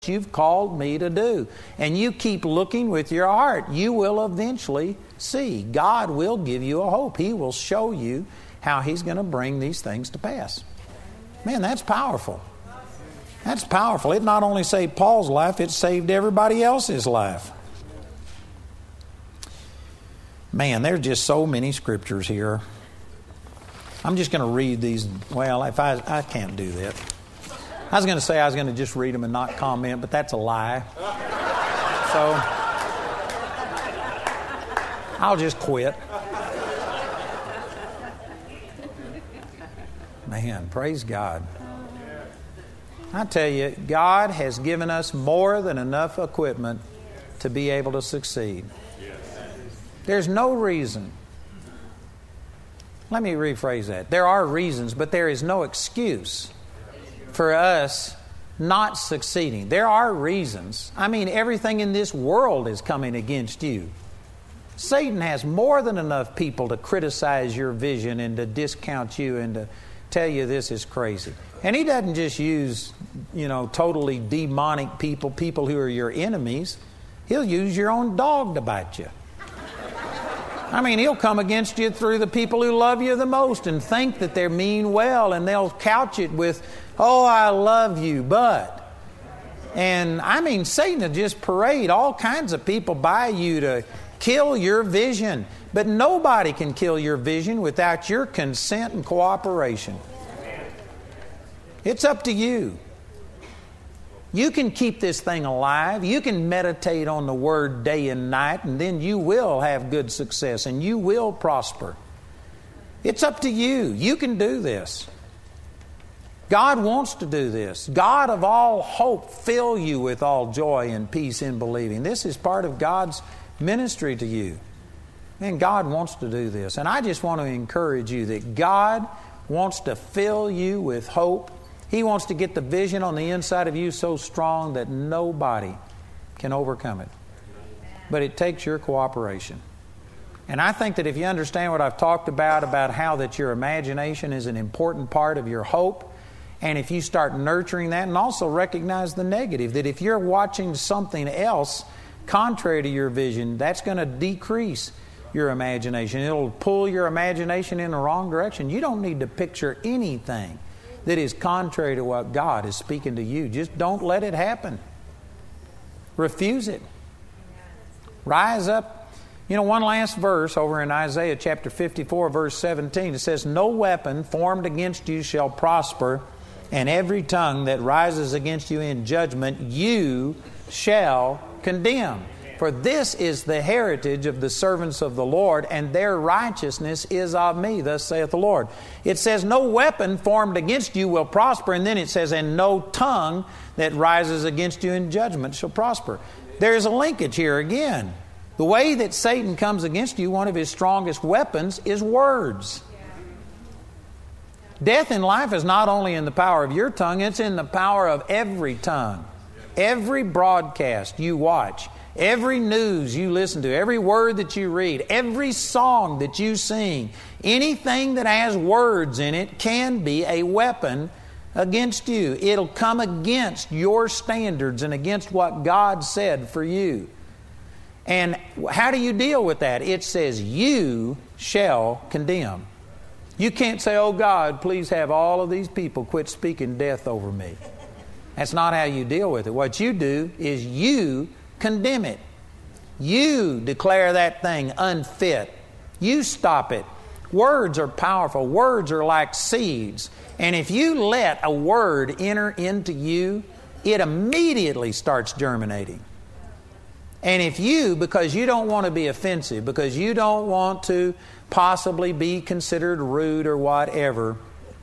you've called me to do, and you keep looking with your heart, you will eventually see. God will give you a hope. He will show you how He's going to bring these things to pass. Man, that's powerful. That's powerful. It not only saved Paul's life, it saved everybody else's life. Man, there's just so many scriptures here. I'm just going to read these. Well, if I can't do that. I was going to say I was going to just read them and not comment, but that's a lie. So I'll just quit. Man, praise God. I tell you, God has given us more than enough equipment to be able to succeed. There's no reason. Let me rephrase that. There are reasons, but there is no excuse for us not succeeding. There are reasons. I mean, everything in this world is coming against you. Satan has more than enough people to criticize your vision and to discount you and to tell you this is crazy. And he doesn't just use, totally demonic people who are your enemies. He'll use your own dog to bite you. I mean, he'll come against you through the people who love you the most and think that they're mean well, and they'll couch it with, oh, I love you, but. And I mean, Satan will just parade all kinds of people by you to kill your vision. But nobody can kill your vision without your consent and cooperation. It's up to you. You can keep this thing alive. You can meditate on the Word day and night, and then you will have good success and you will prosper. It's up to you. You can do this. God wants to do this. God of all hope, fill you with all joy and peace in believing. This is part of God's ministry to you. And God wants to do this. And I just want to encourage you that God wants to fill you with hope. He wants to get the vision on the inside of you so strong that nobody can overcome it. But it takes your cooperation. And I think that if you understand what I've talked about how that your imagination is an important part of your hope, and if you start nurturing that and also recognize the negative, that if you're watching something else contrary to your vision, that's going to decrease your imagination. It'll pull your imagination in the wrong direction. You don't need to picture anything that is contrary to what God is speaking to you. Just don't let it happen. Refuse it. Rise up. One last verse over in Isaiah chapter 54, verse 17. It says, "No weapon formed against you shall prosper, and every tongue that rises against you in judgment you shall condemn. For this is the heritage of the servants of the Lord, and their righteousness is of me, thus saith the Lord." It says, no weapon formed against you will prosper, and then it says, and no tongue that rises against you in judgment shall prosper. There is a linkage here again. The way that Satan comes against you, one of his strongest weapons is words. Death and life is not only in the power of your tongue, it's in the power of every tongue. Every broadcast you watch, every news you listen to, every word that you read, every song that you sing, anything that has words in it can be a weapon against you. It'll come against your standards and against what God said for you. And how do you deal with that? It says, you shall condemn. You can't say, oh God, please have all of these people quit speaking death over me. That's not how you deal with it. What you do is you condemn it. You declare that thing unfit. You stop it. Words are powerful. Words are like seeds. And if you let a word enter into you, it immediately starts germinating. And if you, because you don't want to be offensive, because you don't want to possibly be considered rude or whatever,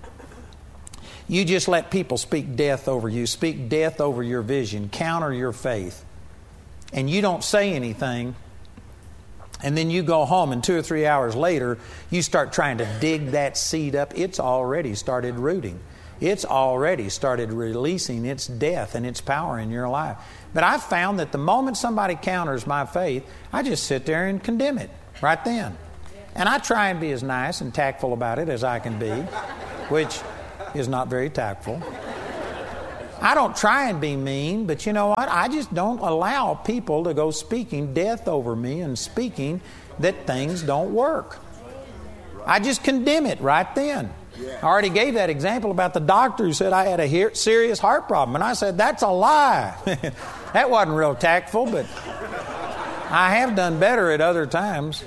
you just let people speak death over you, speak death over your vision, counter your faith, and you don't say anything, and then you go home and 2 or 3 hours later, you start trying to dig that seed up, it's already started rooting. It's already started releasing its death and its power in your life. But I've found that the moment somebody counters my faith, I just sit there and condemn it right then. And I try and be as nice and tactful about it as I can be, which is not very tactful. I don't try and be mean, but you know what? I just don't allow people to go speaking death over me and speaking that things don't work. I just condemn it right then. I already gave that example about the doctor who said I had a serious heart problem. And I said, that's a lie. That wasn't real tactful, but I have done better at other times.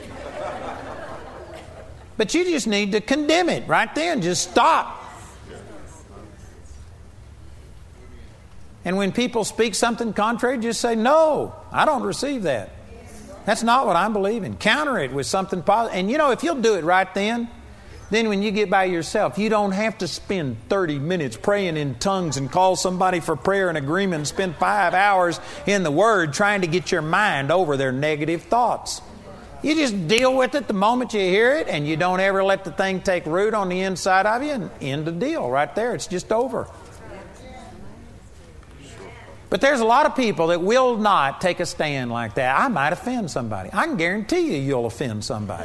But you just need to condemn it right then. Just stop. And when people speak something contrary, just say, no, I don't receive that. That's not what I'm believing. Counter it with something positive. And you know, if you'll do it right then when you get by yourself, you don't have to spend 30 minutes praying in tongues and call somebody for prayer and agreement and spend 5 hours in the Word trying to get your mind over their negative thoughts. You just deal with it the moment you hear it, and you don't ever let the thing take root on the inside of you, and end the deal right there. It's just over. But there's a lot of people that will not take a stand like that. I might offend somebody. I can guarantee you'll offend somebody.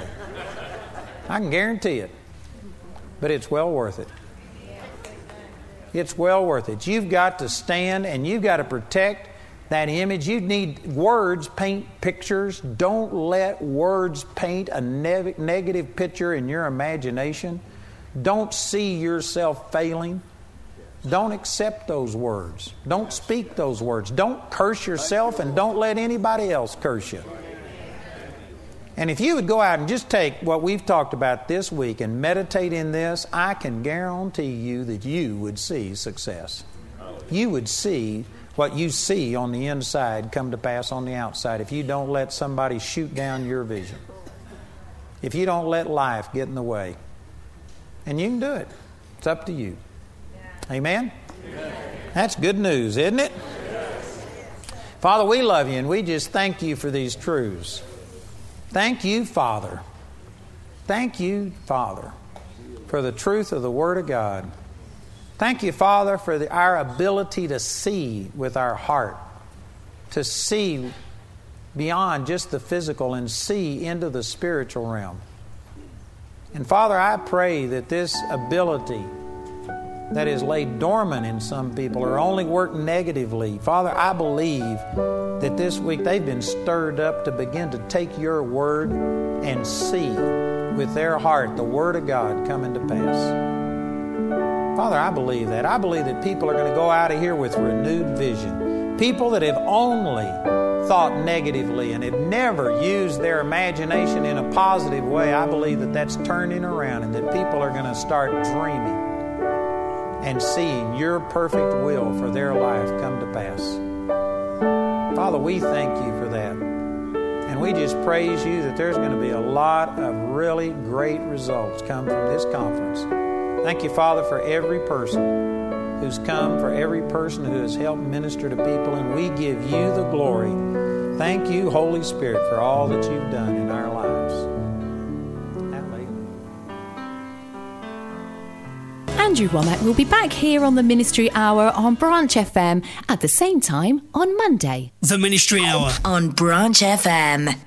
I can guarantee it. But it's well worth it. It's well worth it. You've got to stand and you've got to protect that image. You need words paint pictures. Don't let words paint a negative picture in your imagination. Don't see yourself failing. Don't accept those words. Don't speak those words. Don't curse yourself, and don't let anybody else curse you. And if you would go out and just take what we've talked about this week and meditate in this, I can guarantee you that you would see success. You would see what you see on the inside come to pass on the outside if you don't let somebody shoot down your vision. If you don't let life get in the way. And you can do it. It's up to you. Amen? That's good news, isn't it? Father, we love you, and we just thank you for these truths. Thank you, Father. Thank you, Father, for the truth of the Word of God. Thank you, Father, for our ability to see with our heart, to see beyond just the physical and see into the spiritual realm. And Father, I pray that this ability that is laid dormant in some people or only work negatively. Father, I believe that this week they've been stirred up to begin to take your word and see with their heart the word of God coming to pass. Father, I believe that. I believe that people are going to go out of here with renewed vision. People that have only thought negatively and have never used their imagination in a positive way, I believe that that's turning around and that people are going to start dreaming and seeing your perfect will for their life come to pass. Father, we thank you for that. And we just praise you that there's going to be a lot of really great results come from this conference. Thank you, Father, for every person who's come, for every person who has helped minister to people, and we give you the glory. Thank you, Holy Spirit, for all that you've done in our lives. Andrew Womack will be back here on the Ministry Hour on Branch FM at the same time on Monday. The Ministry Hour on Branch FM.